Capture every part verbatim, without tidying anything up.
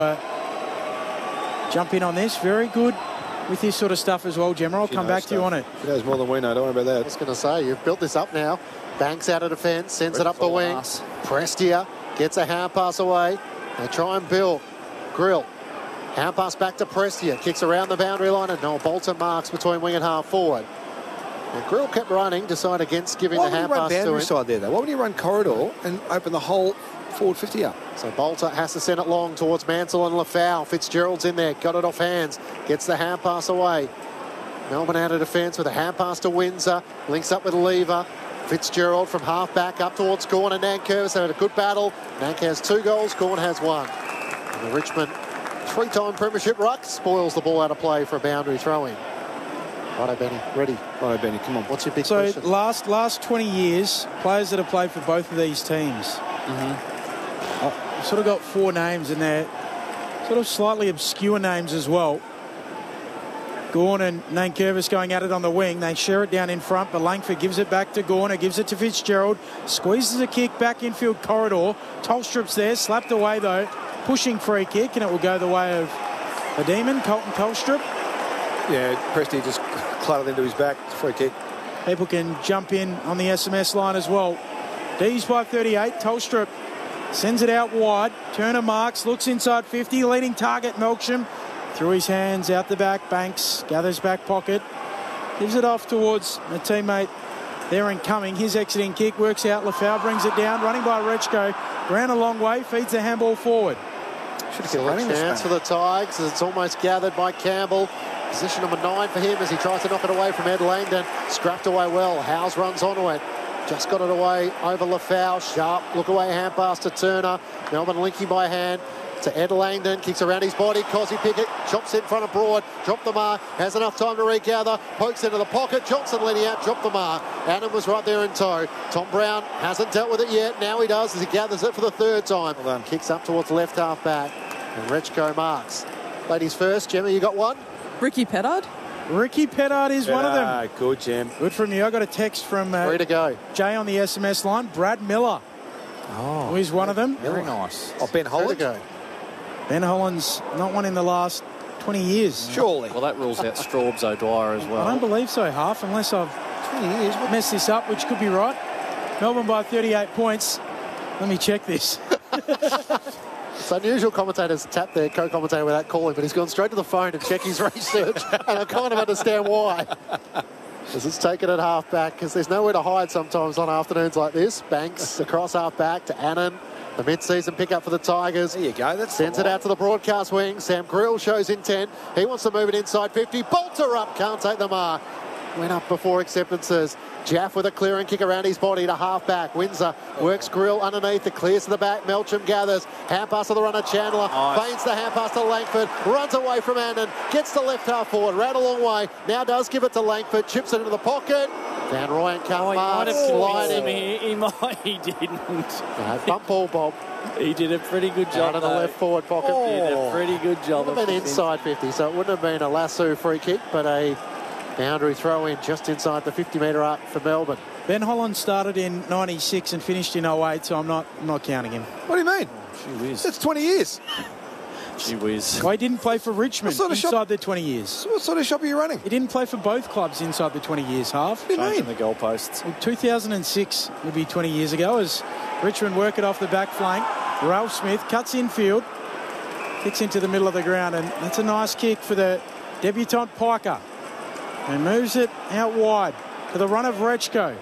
uh, jump in on this. Very good with this sort of stuff as well, Gemma. I'll She come knows back to you stuff. on it. She knows more than we know. Don't worry about I that. was going to say, you've built this up now. Banks out of defence, sends it up the wing. Pass. Prestia gets a hand pass away. They try and build. Grill. Hand pass back to Prestia. Kicks around the boundary line, and Noel Bolton marks between wing and half forward. And Grill kept running, decided against giving Why the would hand you run pass to boundary him. side there, though? Why would you run corridor and open the whole forward fifty up? So Bolter has to send it long towards Mansell and Lafau. Fitzgerald's in there, got it off hands, gets the hand pass away. Melbourne out of defence with a hand pass to Windsor, links up with Lever. Fitzgerald from half back up towards Gawn and Nankervis. They had a good battle. Nank has two goals, Gawn has one. And the Richmond three-time premiership ruck spoils the ball out of play for a boundary throw-in. Righto, Benny, ready. Righto, Benny, come on. What's your big So question? last last twenty years, players that have played for both of these teams. Mm-hmm. I've sort of got four names, and they're sort of slightly obscure names as well. Gawn and Nankervis going at it on the wing. They share it down in front, but Langford gives it back to Gawn. Gives it to Fitzgerald. Squeezes a kick back infield corridor. Tolstrup's there, slapped away though. Pushing free kick, and it will go the way of the Demon, Colton Tolstrup. Yeah, Presti just cluttered into his back. Free kick. People can jump in on the S M S line as well. D's by thirty-eight. Tolstrup sends it out wide. Turner marks, looks inside fifty. Leading target, Melksham. Through his hands, out the back. Banks gathers back pocket. Gives it off towards a teammate there and coming. His exiting kick works out. Lafau brings it down. Running by Rechko. Ran a long way. Feeds the handball forward. Should have Still kept a running this chance for man. the Tigers as it's almost gathered by Campbell. Position number nine for him as he tries to knock it away from Ed Langdon. Scrapped away well. Howes runs onto it. Just got it away over Lafau. Sharp look away hand pass to Turner. Melbourne linking by hand to Ed Langdon. Kicks around his body. Cosy Pickett chops in front of Broad. Drop the mark. Has enough time to regather. Pokes into the pocket. Johnson letting out. Drop the mark. Adam was right there in tow. Tom Brown hasn't dealt with it yet. Now he does as he gathers it for the third time. Well done. Kicks up towards left half back. And Rechko marks. Ladies first. Gemma, you got one? Ricky Pettard. Ricky Pettard is one of them. Ah, good, Jim. Good from you. I got a text from uh, Three to go. Jay on the S M S line. Brad Miller. Oh, Who is one of them. very nice. Oh, Ben Three to Holland? go. Ben Holland's not one in the last twenty years. Surely. Well, that rules out Straubs O'Dwyer as I well. don't believe so, half, unless I've twenty years. What? messed this up, which could be right. Melbourne by thirty-eight points. Let me check this. It's unusual commentators tap their co-commentator without calling, but he's gone straight to the phone to check his research, and I kind of understand why. Because it's taken at half-back, because there's nowhere to hide sometimes on afternoons like this. Banks across half-back to Annan. The mid-season pick-up for the Tigers. There you go. That's Sends it out to the broadcast wing. Sam Grill shows intent. He wants to move it inside fifty. Bolter up. Can't take the mark. Went up before acceptances. Jaff with a clearing kick around his body to half-back. Windsor works Grill underneath. It clears to the back. Melcham gathers. Hand pass to the runner Chandler. Nice. Feigns the hand pass to Langford. Runs away from Annan. Gets the left half forward. Ran a long way. Now does give it to Langford. Chips it into the pocket. Van Ryan can't Oh, he mark. might have convinced Sliding. him. He, he might. He didn't. No, bump ball, Bob. He did a pretty good job. Out of the though. left forward pocket. He did a pretty good job. Would have of been defending. inside fifty, so it wouldn't have been a lasso free kick, but a boundary throw in just inside the fifty metre arc for Melbourne. Ben Holland started in ninety-six and finished in oh eight, so I'm not I'm not counting him. What do you mean? Gee whiz. That's twenty years. Gee whiz. Well, he didn't play for Richmond What sort of inside shop- the twenty years. So what sort of shop are you running? He didn't play for both clubs inside the twenty years, half. What do you Changing mean? the goalposts. Well, two thousand six would be twenty years ago as Richmond work it off the back flank. Ralph Smith cuts infield, kicks into the middle of the ground, and that's a nice kick for the debutant Piker. And moves it out wide to the run of Rechko.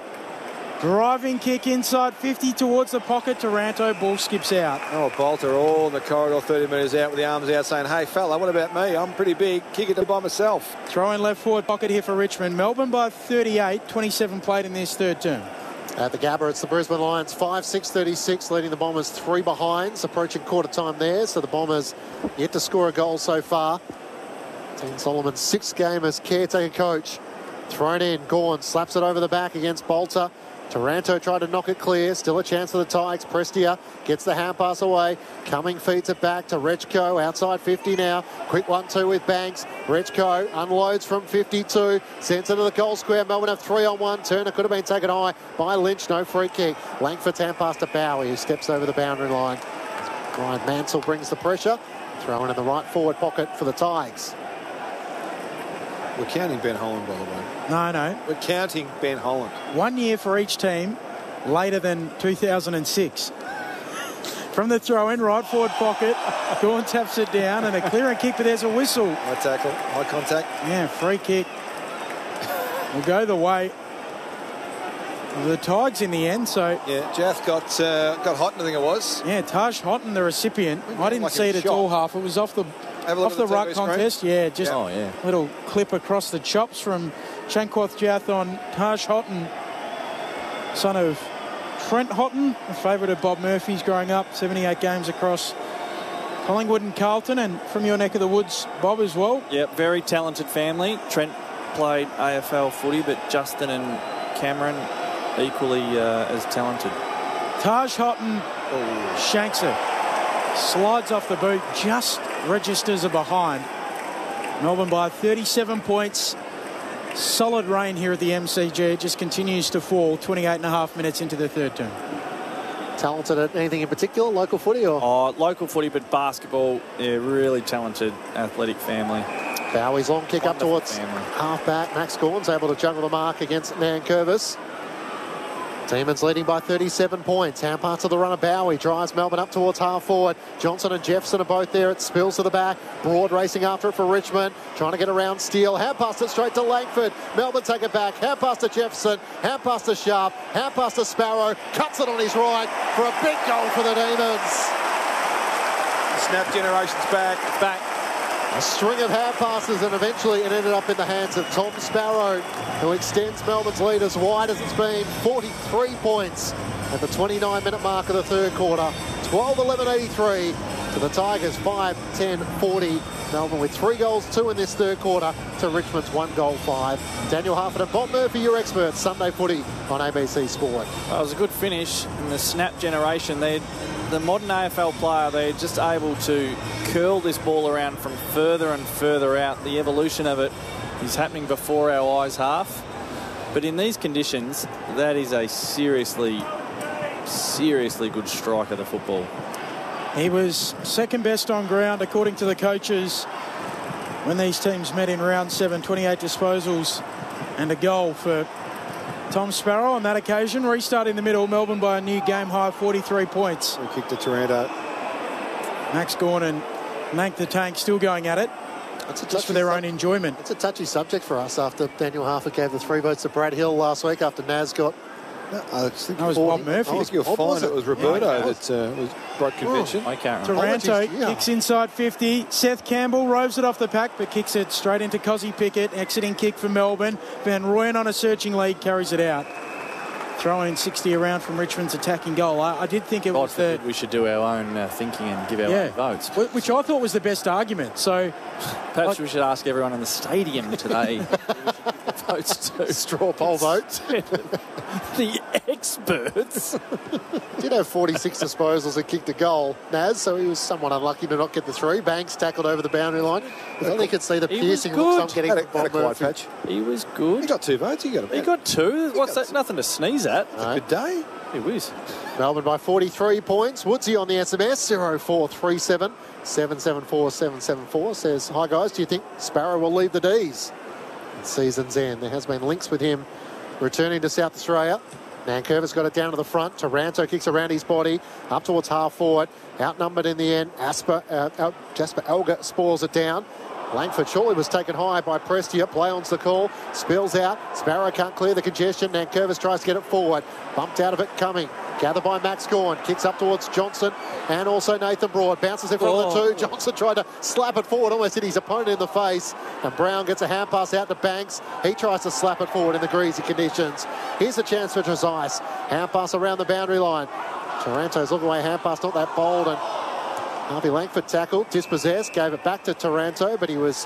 Driving kick inside fifty towards the pocket. Taranto, ball skips out. Oh, Bolter all in the corridor, thirty metres out with the arms out saying, hey, fella, what about me? I'm pretty big. Kick it by myself. Throw in left forward pocket here for Richmond. Melbourne by thirty-eight, twenty-seven played in this third term. At the Gabba, it's the Brisbane Lions, five six thirty-six, leading the Bombers three behinds, approaching quarter time there, so the Bombers yet to score a goal so far. Dean Solomon's sixth game as caretaker coach. Thrown in, Gawn slaps it over the back against Bolter. Taranto tried to knock it clear. Still a chance for the Tigers. Prestia gets the hand pass away. Cumming feeds it back to Rechko. Outside fifty now. Quick one two with Banks. Rechko unloads from fifty-two. Sends it to the goal square. Melbourne have three on one. Turner could have been taken high by Lynch. No free kick. Langford's hand pass to Bowie, who steps over the boundary line. Brian Mansell brings the pressure. Throwing in the right forward pocket for the Tigers. We're counting Ben Holland, by the way. No, no. We're counting Ben Holland. One year for each team later than two thousand six. From the throw-in, right forward pocket, Gawn taps it down, and a clearing kick, but there's a whistle. High tackle, high contact. Yeah, free kick. Will go the way of the Tigers in the end. So yeah, Jath got uh, got Houghton, I think it was. Yeah, Taj Houghton, the recipient. I didn't like see it at shot. all half. It was off the off the, the ruck contest. Yeah, just oh, yeah. little clip across the chops from Shankwath Jath on Taj Houghton, son of Trent Houghton, a favourite of Bob Murphy's growing up, seventy-eight games across Collingwood and Carlton, and from your neck of the woods, Bob, as well. Yep, very talented family. Trent played A F L footy, but Justin and Cameron equally uh, as talented. Taj Houghton oh. shanks it. Slides off the boot, just registers a behind. Melbourne by thirty-seven points. Solid rain here at the M C G. It just continues to fall twenty-eight and a half minutes into the third term. Talented at anything in particular, local footy or? Oh, local footy, but basketball, yeah, really talented, athletic family. Bowie's long kick Wonderful up towards family. half-back. Max Gawn's able to juggle the mark against Nankervis. Demons leading by thirty-seven points. Hand pass to the runner Bowie. Drives Melbourne up towards half forward. Johnson and Jefferson are both there. It spills to the back. Broad racing after it for Richmond. Trying to get around Steele. Hand pass it straight to Langford. Melbourne take it back. Hand pass to Jefferson. Hand pass to Sharp. Hand pass to Sparrow. Cuts it on his right for a big goal for the Demons. Snap generation's back. Back. A string of hand passes, and eventually it ended up in the hands of Tom Sparrow, who extends Melbourne's lead as wide as it's been. forty-three points at the twenty-nine minute mark of the third quarter. twelve eleven eighty-three to the Tigers, five ten forty. Melbourne with three goals, two in this third quarter to Richmond's one goal, five. Daniel Harford and Bob Murphy, your experts. Sunday footy on A B C Sport. Well, it was a good finish in the snap generation. They, the modern A F L player, they're just able to curl this ball around from further and further out. The evolution of it is happening before our eyes half. But in these conditions, that is a seriously, seriously good strike of the football. He was second best on ground, according to the coaches, when these teams met in round seven. twenty-eight disposals and a goal for Tom Sparrow on that occasion. Restart in the middle. Melbourne by a new game high, forty-three points. We kicked to Taranto. Max Gawn and Nank the Tank still going at it, That's a just for their own enjoyment. It's a touchy subject for us after Daniel Harford gave the three votes to Brad Hill last week after Naz got... No, I think That was forty. Bob Murphy. I think you'll Bob, find was it it? was Roberto Yeah, it was. that uh, was broke convention. I can't remember. Taranto Apologies, yeah. kicks inside fifty. Seth Campbell roves it off the pack, but kicks it straight into Cozzy Pickett. Exiting kick for Melbourne. Van Rooyen on a searching lead carries it out. Throwing sixty around from Richmond's attacking goal. I, I did think it God was the... forbid we should do our own uh, thinking and give our Yeah. own votes. Wh- Which I thought was the best argument. So Perhaps Like- we should ask everyone in the stadium today who we should give the votes to. straw poll vote. The experts. Did have forty-six disposals and kicked a goal, Naz, so he was somewhat unlucky to not get the three. Banks tackled over the boundary line. I only could see the He piercing was looks good. I'm getting Had a, from had a Bob quiet Murphy. patch. He was good. He got two votes. He got a He got two. What's got that? Nothing to sneeze at. No. good day. It was. Melbourne by forty-three points. Woodsy on the S M S, zero four three seven, seven seven four, seven seven four, says, hi guys, do you think Sparrow will leave the D's at season's end? There has been links with him returning to South Australia. Nankervis got it down to the front. Taranto kicks around his body, up towards half forward. Outnumbered in the end. Asper, uh, out, Jasper Elga spoils it down. Langford surely was taken high by Prestia. Play on's the call. Spills out. Sparrow can't clear the congestion. Nankervis tries to get it forward. Bumped out of it coming. Gathered by Max Gawn. Kicks up towards Johnson and also Nathan Broad. Bounces in front Oh. of the two. Johnson tried to slap it forward. Almost hit his opponent in the face. And Brown gets a hand pass out to Banks. He tries to slap it forward in the greasy conditions. Here's a chance for Trezise. Hand pass around the boundary line. Taranto's looking away. Hand pass not that bold. And Harvey Langford tackled, dispossessed, gave it back to Taranto, but he was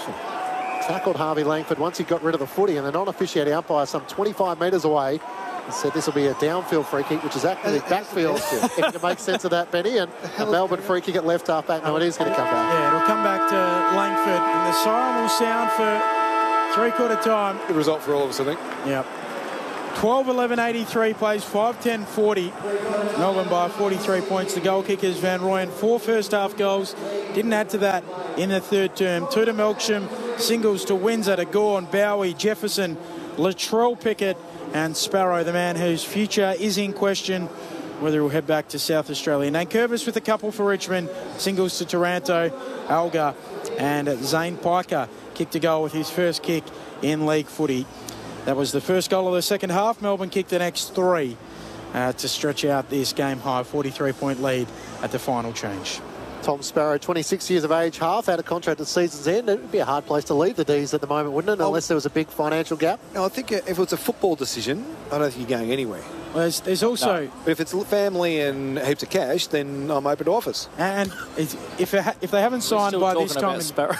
tackled Harvey Langford once he got rid of the footy, and the non-officiating umpire some twenty-five metres away and said this will be a downfield free kick, which is actually backfield, if you can make sense of that, Benny. And a Melbourne free kick at left half back. No, it is going to come back. yeah, it'll come back to Langford, and the siren will sound for three-quarter time. Good result for all of us, I think. Yep. twelve eleven eighty-three plays five ten forty. Melbourne by forty-three points. The goal kickers, Van Rooyen, four first half goals. Didn't add to that in the third term. Two to Melksham, singles to Windsor, to Gawn, Bowie, Jefferson, Latrell Pickett, and Sparrow, the man whose future is in question, whether he'll head back to South Australia. Nankervis with a couple for Richmond, singles to Taranto, Alga, and Zane Piker kicked a goal with his first kick in league footy. That was the first goal of the second half. Melbourne kicked the next three uh, to stretch out this game high forty-three point lead at the final change. Tom Sparrow, twenty-six years of age, half out of contract at season's end. It would be a hard place to leave the D's at the moment, wouldn't it? Unless there was a big financial gap. No, I think if it's a football decision, I don't think you're going anywhere. Well, there's, there's also... No. But if it's family and heaps of cash, then I'm open to offers. And it's, if, it ha if they haven't signed by this time... Sparrow.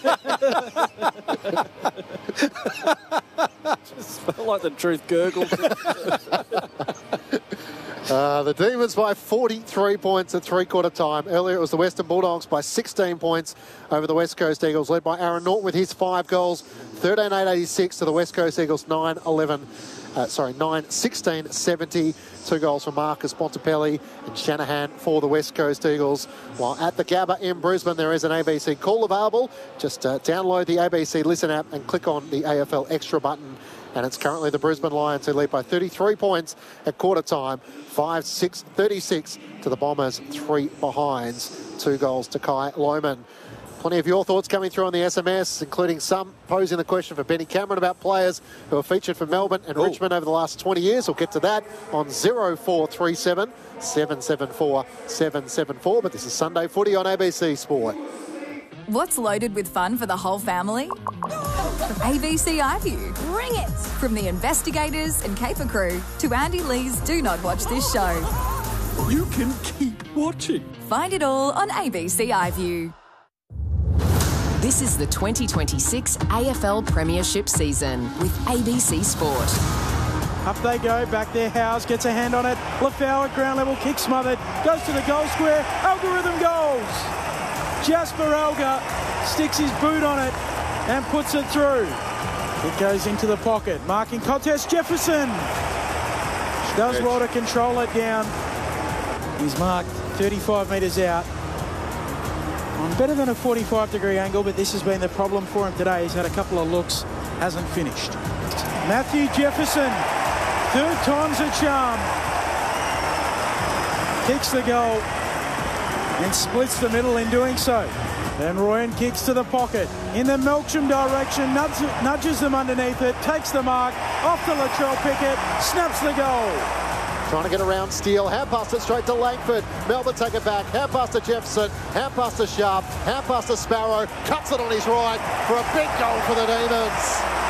Just felt like the truth gurgled. Uh, the Demons by forty-three points at three-quarter time. Earlier it was the Western Bulldogs by sixteen points over the West Coast Eagles, led by Aaron Norton with his five goals. thirteen eight eighty-six to the West Coast Eagles, nine eleven, uh, sorry, nine sixteen seventy. Two goals for Marcus Bontempelli and Shanahan for the West Coast Eagles. While at the Gabba in Brisbane, there is an A B C call available. Just uh, download the A B C Listen app and click on the A F L Extra button. And it's currently the Brisbane Lions who lead by thirty-three points at quarter time. five six thirty-six to the Bombers, three behinds. Two goals to Kai Lohmann. Plenty of your thoughts coming through on the S M S, including some posing the question for Benny Cameron about players who have featured for Melbourne and Ooh. Richmond over the last twenty years. We'll get to that on zero four three seven, seven seven four, seven seven four. But this is Sunday Footy on A B C Sport. What's loaded with fun for the whole family? A B C iView. Bring it! From the investigators and caper crew to Andy Lee's Do Not Watch This Show. You can keep watching. Find it all on A B C iView. This is the twenty twenty-six A F L Premiership season with A B C Sport. Up they go, back there, Howes gets a hand on it. Lafau at ground level, kick smothered, goes to the goal square, algorithm goals. Jasper Alga sticks his boot on it and puts it through. It goes into the pocket. Marking contest, Jefferson. She does well to control it down. He's marked thirty-five metres out. On better than a forty-five degree angle, but this has been the problem for him today. He's had a couple of looks, hasn't finished. Matthew Jefferson, third time's a charm. Kicks the goal and splits the middle in doing so. Van Rooyen kicks to the pocket in the Melksham direction, nudges, nudges them underneath it, takes the mark, off to Latrell Pickett, snaps the goal. Trying to get around Steele, hand past it straight to Langford. Melbourne take it back, hand past to Jefferson, hand past to Sharp, hand past to Sparrow, cuts it on his right for a big goal for the Demons.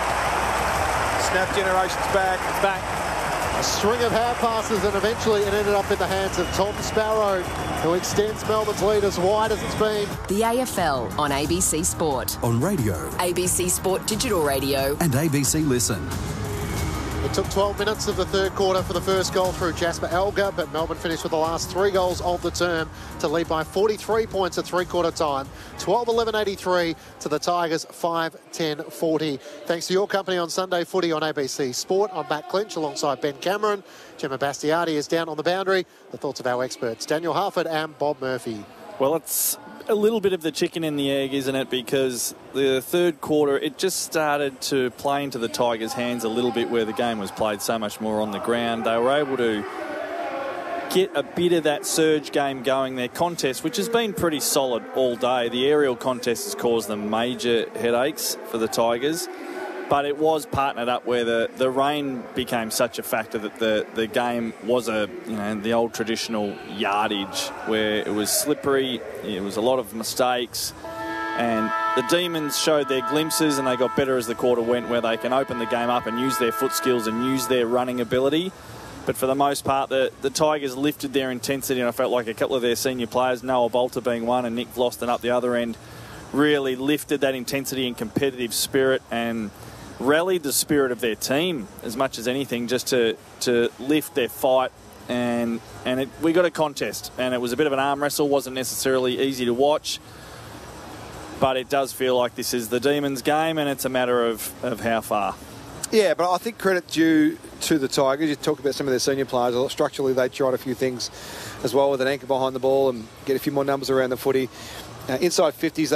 Snap generation's back. It's back. A string of hand passes and eventually it ended up in the hands of Tom Sparrow, who extends Melbourne's lead as wide as it's been. The A F L on A B C Sport. On radio. A B C Sport Digital Radio. And A B C Listen. It took twelve minutes of the third quarter for the first goal through Jasper Alga, but Melbourne finished with the last three goals of the term to lead by forty-three points at three-quarter time. twelve eleven eighty-three to the Tigers, five ten forty. Thanks to your company on Sunday Footy on A B C Sport. I'm Matt Clinch alongside Ben Cameron. Gemma Bastiardi is down on the boundary. The thoughts of our experts, Daniel Harford and Bob Murphy. Well, it's a little bit of the chicken and the egg, isn't it? Because the third quarter, it just started to play into the Tigers' hands a little bit, where the game was played so much more on the ground. They were able to get a bit of that surge game going. Their contest, which has been pretty solid all day, the aerial contest has caused them major headaches for the Tigers. But it was partnered up where the, the rain became such a factor that the, the game was a, you know, the old traditional yardage where it was slippery, it was a lot of mistakes, and the Demons showed their glimpses and they got better as the quarter went, where they can open the game up and use their foot skills and use their running ability. But for the most part, the, the Tigers lifted their intensity, and I felt like a couple of their senior players, Noah Bolter being one and Nick Vlosten up the other end, really lifted that intensity and competitive spirit and rallied the spirit of their team as much as anything, just to to lift their fight. And and it, we got a contest, and it was a bit of an arm wrestle. Wasn't necessarily easy to watch, but it does feel like this is the Demons' game, and it's a matter of, of how far. Yeah, but I think credit due to the Tigers. You talk about some of their senior players. Structurally, they tried a few things as well with an anchor behind the ball and get a few more numbers around the footy. Uh, inside fifties,